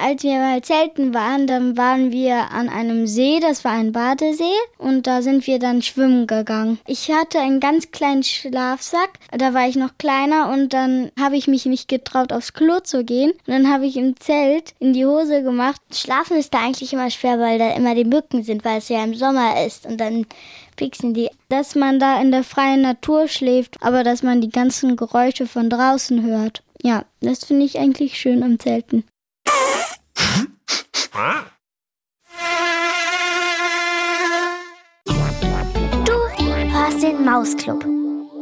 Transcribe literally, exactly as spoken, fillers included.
Als wir mal zelten waren, dann waren wir an einem See, das war ein Badesee, und da sind wir dann schwimmen gegangen. Ich hatte einen ganz kleinen Schlafsack, da war ich noch kleiner und dann habe ich mich nicht getraut, aufs Klo zu gehen. Und dann habe ich im Zelt in die Hose gemacht. Schlafen ist da eigentlich immer schwer, weil da immer die Mücken sind, weil es ja im Sommer ist und dann pieksen die. Dass man da in der freien Natur schläft, aber dass man die ganzen Geräusche von draußen hört. Ja, das finde ich eigentlich schön am Zelten. Du hörst den Mausclub.